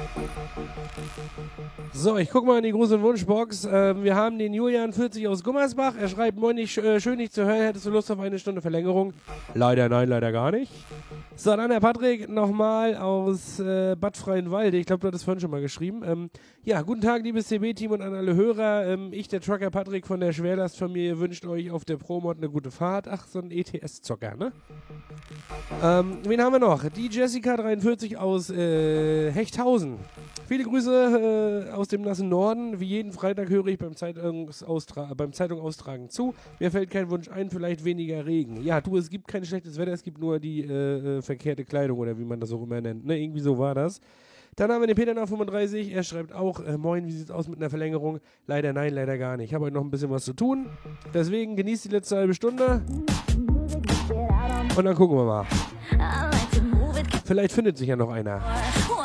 So, ich gucke mal in die große Wunschbox. Wir haben den Julian 40 aus Gummersbach. Er schreibt, moin, schön dich zu hören. Hättest du Lust auf eine Stunde Verlängerung? Leider nein, leider gar nicht. So, dann der Patrick nochmal aus Bad Freienwalde. Ich glaube, du hattest vorhin schon mal geschrieben. Ja, guten Tag, liebes CB-Team und an alle Hörer. Ich, der Trucker Patrick von der Schwerlastfamilie, wünscht euch auf der Promod eine gute Fahrt. Ach, so ein ETS-Zocker, ne? Wen haben wir noch? Die Jessica 43 aus Hechthausen. Viele Grüße aus dem nassen Norden. Wie jeden Freitag höre ich beim Zeitung austragen zu. Mir fällt kein Wunsch ein, vielleicht weniger Regen. Ja, du, es gibt kein schlechtes Wetter, es gibt nur die verkehrte Kleidung oder wie man das auch immer nennt. Ne? Irgendwie so war das. Dann haben wir den Peter nach 35. Er schreibt auch, moin, wie sieht's aus mit einer Verlängerung? Leider nein, leider gar nicht. Ich habe heute noch ein bisschen was zu tun. Deswegen genießt die letzte halbe Stunde. Und dann gucken wir mal. Vielleicht findet sich ja noch einer.